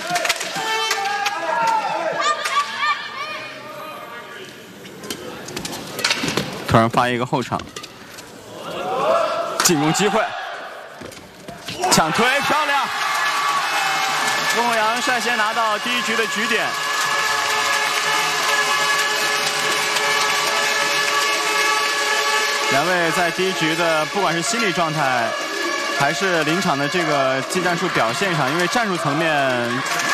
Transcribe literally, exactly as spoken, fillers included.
突然发一个后场，进攻机会，抢推漂亮！翁宏阳率先拿到第一局的局点。两位在第一局的不管是心理状态，还是临场的这个技战术表现上，因为战术层面